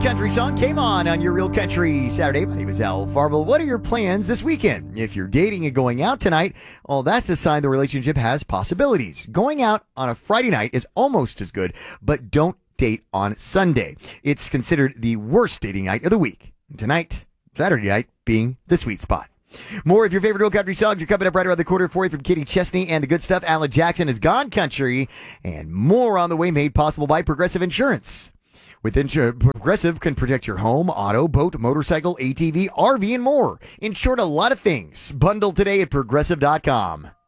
Country song came on Your Real Country Saturday. My name is Al Farble. What are your plans this weekend? If you're dating and going out tonight, well, that's a sign the relationship has possibilities. Going out on a Friday night is almost as good, but don't date on Sunday. It's considered the worst dating night of the week. Tonight, Saturday night, being the sweet spot. More of your favorite real country songs are coming up right around the corner for you from Kitty Chesney and the good stuff. Alan Jackson is Gone Country, and more on the way, made possible by Progressive Insurance. With Progressive can protect your home, auto, boat, motorcycle, ATV, RV, and more. In short, a lot of things. Bundle today at Progressive.com.